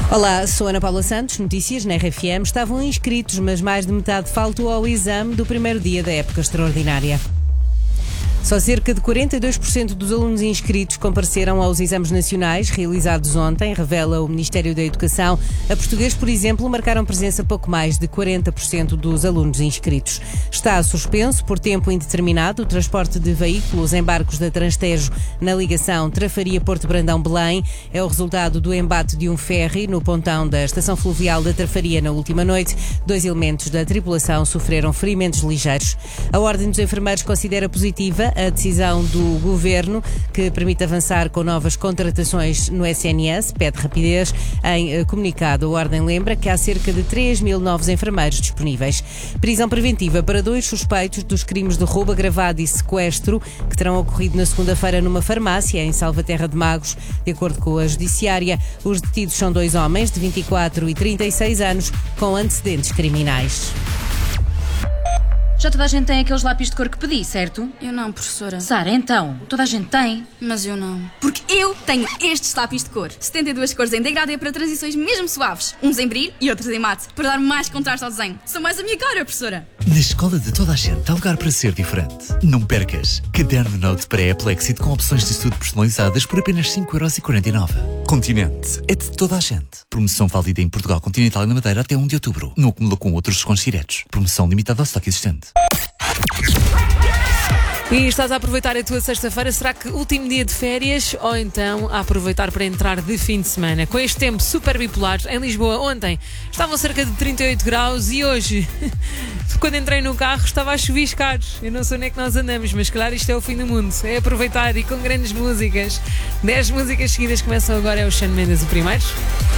Olá, sou Ana Paula Santos, notícias na RFM. Estavam inscritos, mas mais de metade faltou ao exame do primeiro dia da época extraordinária. Só cerca de 42% dos alunos inscritos compareceram aos exames nacionais realizados ontem, revela o Ministério da Educação. A Português, por exemplo, marcaram presença pouco mais de 40% dos alunos inscritos. Está suspenso por tempo indeterminado o transporte de veículos em barcos da Transtejo na ligação Trafaria-Porto Brandão-Belém. É o resultado do embate de um ferry no pontão da estação fluvial da Trafaria na última noite. 2 elementos da tripulação sofreram ferimentos ligeiros. A Ordem dos Enfermeiros considera positiva a decisão do Governo, que permite avançar com novas contratações no SNS, pede rapidez. Em comunicado, a Ordem lembra que há cerca de 3.000 novos enfermeiros disponíveis. Prisão preventiva para 2 suspeitos dos crimes de roubo agravado e sequestro que terão ocorrido na segunda-feira numa farmácia em Salvaterra de Magos. De acordo com a Judiciária, os detidos são 2 homens de 24 e 36 anos com antecedentes criminais. Já toda a gente tem aqueles lápis de cor que pedi, certo? Eu não, professora. Sara, então, toda a gente tem. Mas eu não. Porque eu tenho estes lápis de cor. 72 cores em degradê para transições mesmo suaves. Uns em brilho e outros em mate. Para dar mais contraste ao desenho. São mais a minha cara, professora. Na escola de toda a gente há lugar para ser diferente. Não percas. Caderno Note pré-Plexit com opções de estudo personalizadas por apenas 5,49€. Continente é de toda a gente. Promoção válida em Portugal Continental e na Madeira até 1 de outubro. Não acumula com outros descontos diretos. Promoção limitada ao estoque existente. E estás a aproveitar a tua sexta-feira? Será que último dia de férias ou então a aproveitar para entrar de fim de semana? Com este tempo super bipolar, em Lisboa ontem estavam cerca de 38 graus e hoje, quando entrei no carro, estava a chuviscar. Eu não sei onde é que nós andamos, mas claro, isto é o fim do mundo. É aproveitar e com grandes músicas. 10 músicas seguidas começam agora, é o Shawn Mendes o primeiro.